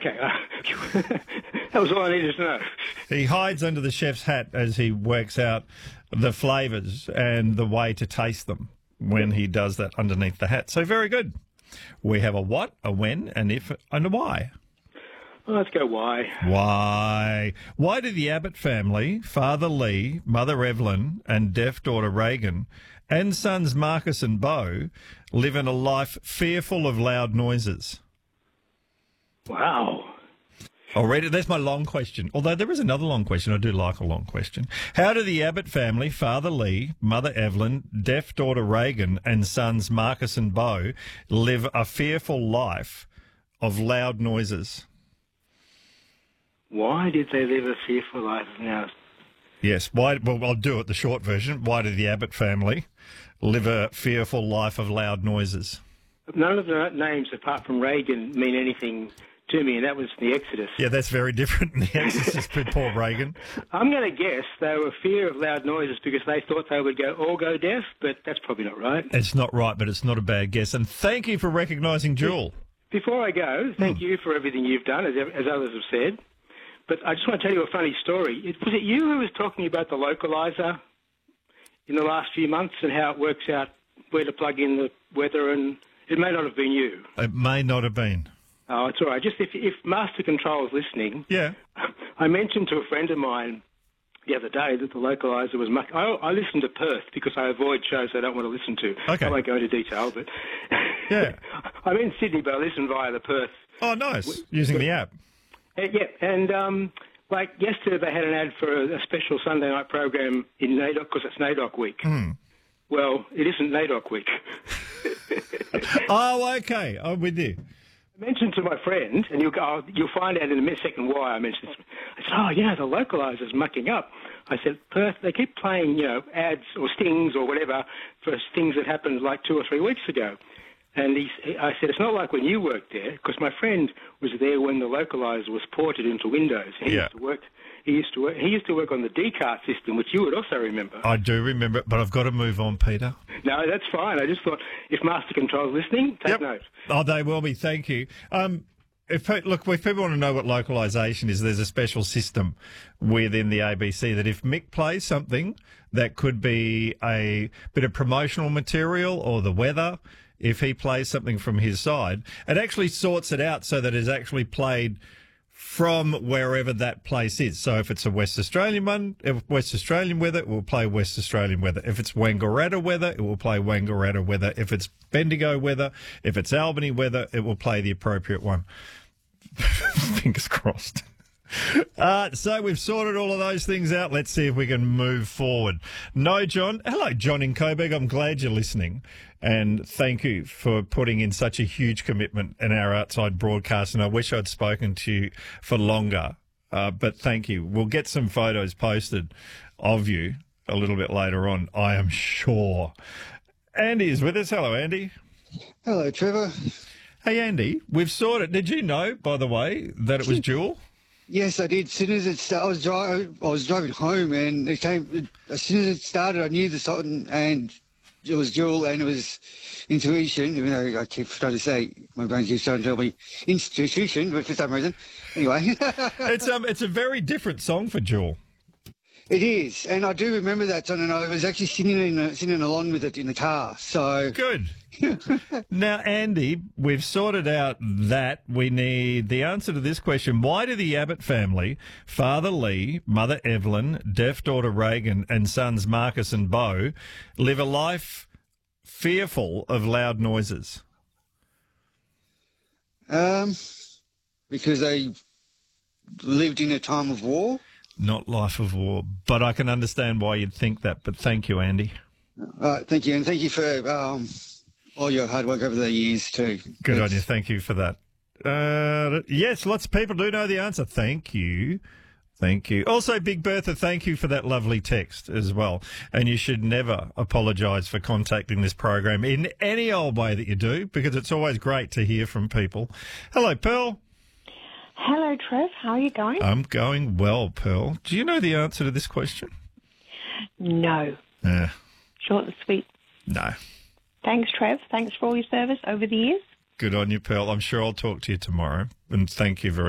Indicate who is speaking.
Speaker 1: Okay. That was all I needed to know.
Speaker 2: He hides under the chef's hat as he works out the flavours and the way to taste them when he does that underneath the hat. So very good. We have a what, a when, an if, and a why.
Speaker 1: Well, let's go why.
Speaker 2: Why? Why did the Abbott family, Father Lee, Mother Evelyn, and deaf daughter Reagan, and sons Marcus and Bo, live in a life fearful of loud noises?
Speaker 1: Wow.
Speaker 2: I'll read it. That's my long question. Although there is another long question. I do like a long question. How do the Abbott family, Father Lee, Mother Evelyn, deaf daughter Reagan, and sons Marcus and Bo live a fearful life of loud noises?
Speaker 1: Why did they live a fearful life now?
Speaker 2: Yes. Why? Well, I'll do it, the short version. Why did the Abbott family live a fearful life of loud noises?
Speaker 1: None of the names apart from Reagan mean anything to me, and that was the Exodus.
Speaker 2: Yeah, that's very different in the Exorcist with Paul Reagan.
Speaker 1: I'm going to guess they were fear of loud noises because they thought they would all go deaf, but that's probably not right.
Speaker 2: It's not right, but it's not a bad guess. And thank you for recognising Jewel.
Speaker 1: Before I go, thank you for everything you've done, as others have said. But I just want to tell you a funny story. Was it you who was talking about the localizer in the last few months and how it works out where to plug in the weather? And it may not have been you.
Speaker 2: It may not have been.
Speaker 1: Oh, it's all right. Just if Master Control is listening,
Speaker 2: yeah.
Speaker 1: I mentioned to a friend of mine the other day that the localizer was I listen to Perth because I avoid shows I don't want to listen to.
Speaker 2: Okay.
Speaker 1: I won't go into detail, but
Speaker 2: yeah.
Speaker 1: I'm in Sydney, but I listen via the Perth.
Speaker 2: Oh, nice. Using the app.
Speaker 1: Yeah, and like yesterday they had an ad for a special Sunday night program in NAIDOC because it's NAIDOC week. Well, it isn't NAIDOC week.
Speaker 2: Oh, okay. I'm with you.
Speaker 1: I mentioned to my friend, and you'll find out in a second why I mentioned this. I said, the localizer's mucking up. I said, Perth, they keep playing, ads or stings or whatever for things that happened like 2 or 3 weeks ago. And I said, it's not like when you worked there, because my friend was there when the localizer was ported into Windows. He used to work on the Descartes system, which you would also remember.
Speaker 2: I do remember it, but I've got to move on, Peter.
Speaker 1: No, that's fine. I just thought if Master Control's listening, take note.
Speaker 2: Oh, they will be. Thank you. If people want to know what localisation is, there's a special system within the ABC that if Mick plays something that could be a bit of promotional material or the weather, if he plays something from his side, it actually sorts it out so that it's actually played from wherever that place is. So if it's a West Australian one, West Australian weather, it will play West Australian weather. If it's Wangaratta weather, it will play Wangaratta weather. If it's Bendigo weather, if it's Albany weather, it will play the appropriate one. Fingers crossed. So we've sorted all of those things out. Let's see if we can move forward. No, John. Hello, John in Coburg. I'm glad you're listening. And thank you for putting in such a huge commitment in our outside broadcast. And I wish I'd spoken to you for longer. But thank you. We'll get some photos posted of you a little bit later on, I am sure. Andy is with us. Hello, Andy.
Speaker 3: Hello, Trevor.
Speaker 2: Hey, Andy, we've sorted. Did you know, by the way, that it was Jewel?
Speaker 3: Yes, I did. As soon as it started, I was driving home, and it came. As soon as it started, I knew the song, and it was Jewel, and it was Intuition. Even though I keep trying to say, my brain keeps trying to tell me Institution, but for some reason, anyway.
Speaker 2: It's a very different song for Jewel.
Speaker 3: It is, and I do remember that song, and I was actually singing along with it in the car. So
Speaker 2: good. Now, Andy, we've sorted out that we need the answer to this question. Why do the Abbott family, Father Lee, Mother Evelyn, deaf daughter Reagan, and sons Marcus and Bo, live a life fearful of loud noises?
Speaker 3: Because they lived in a time of war.
Speaker 2: Not life of war, but I can understand why you'd think that. But thank you, Andy.
Speaker 3: Thank you, and thank you for all your hard work over the years too.
Speaker 2: Good on you. Thank you for that. Yes, lots of people do know the answer. Thank you. Thank you. Also, Big Bertha, thank you for that lovely text as well. And you should never apologise for contacting this program in any old way that you do, because it's always great to hear from people. Hello, Pearl.
Speaker 4: Hello, Trev. How are you going?
Speaker 2: I'm going well, Pearl. Do you know the answer to this question?
Speaker 4: No. Short and sweet.
Speaker 2: No.
Speaker 4: Thanks, Trev. Thanks for all your service over the years.
Speaker 2: Good on you, Pearl. I'm sure I'll talk to you tomorrow. And thank you very much.